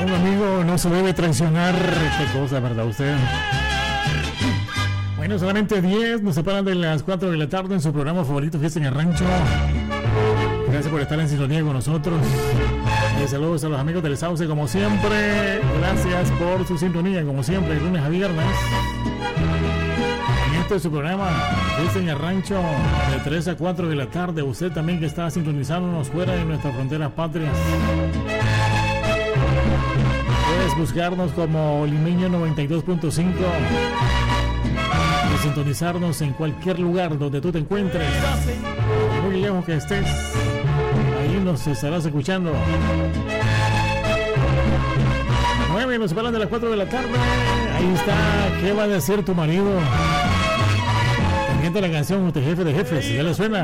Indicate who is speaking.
Speaker 1: escuchando, amigo, no se debe traicionar. Qué cosa, ¿verdad usted? Bueno, solamente 10 nos separan de las 4 de la tarde en su programa favorito, Fiesta en el Rancho. Gracias por estar en sintonía con nosotros. Saludos a los amigos del Sauce, como siempre. Gracias por su sintonía, como siempre, de lunes a viernes. En este es su programa, Fiesta en el Rancho, de 3 a 4 de la tarde. Usted también que está sintonizándonos fuera de nuestras fronteras patrias. Puedes buscarnos como Limeño 92.5 y sintonizarnos en cualquier lugar donde tú te encuentres, muy lejos que estés, ahí nos estarás escuchando. 9 nos separan de las 4 de la tarde. Ahí está, ¿qué va a decir tu marido? Pendiente la canción, usted jefe de jefes, ya le suena.